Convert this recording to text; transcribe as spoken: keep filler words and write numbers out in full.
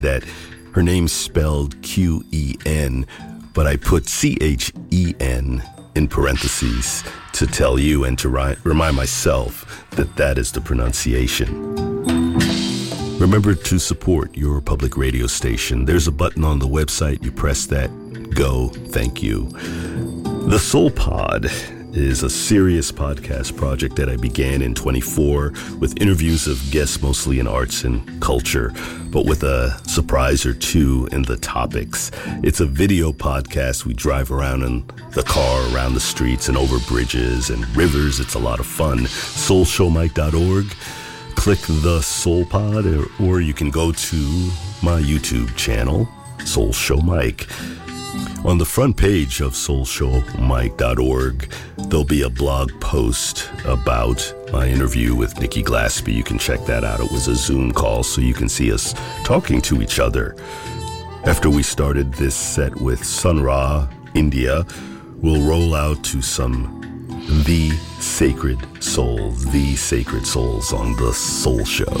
that her name's spelled Q E N, but I put C H E N in parentheses to tell you and to ri- remind myself that that is the pronunciation. Remember to support your public radio station. There's a button on the website. You press that. Go. Thank you. The Soul Pod is a serious podcast project that I began in twenty-four with interviews of guests mostly in arts and culture, but with a surprise or two in the topics. It's a video podcast. We drive around in the car, around the streets and over bridges and rivers. It's a lot of fun. soul show mike dot org. Click the Soul Pod, or, or you can go to my YouTube channel, Soul Show Mike. On the front page of soul show mike dot org, there'll be a blog post about my interview with Nikki Glaspie. You can check that out. It was a Zoom call, so you can see us talking to each other. After we started this set with Sun Ra, India, we'll roll out to some The Sacred Souls, The Sacred Souls on The Soul Show.